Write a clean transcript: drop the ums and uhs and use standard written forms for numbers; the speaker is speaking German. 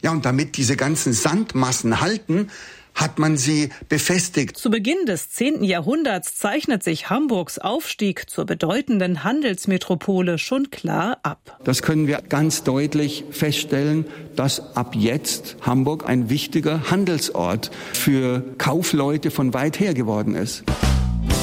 Ja, und damit diese ganzen Sandmassen halten, hat man sie befestigt. Zu Beginn des 10. Jahrhunderts zeichnet sich Hamburgs Aufstieg zur bedeutenden Handelsmetropole schon klar ab. Das können wir ganz deutlich feststellen, dass ab jetzt Hamburg ein wichtiger Handelsort für Kaufleute von weit her geworden ist.